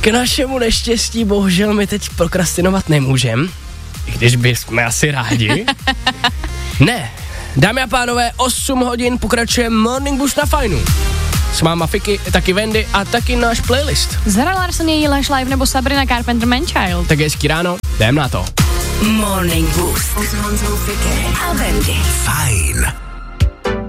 K našemu neštěstí bohužel my teď prokrastinovat nemůžem, i když bychom asi rádi. Ne, dámy a pánové, 8 hodin pokračuje Morning Boost na Fajnu. S máma Fiky, taky Wendy a taky náš playlist. Zara Larsson, její Lush Live nebo Sabrina Carpenter Manchild. Tak hezký ráno, jdem na to. Morning Boost. A Wendy. Fajn.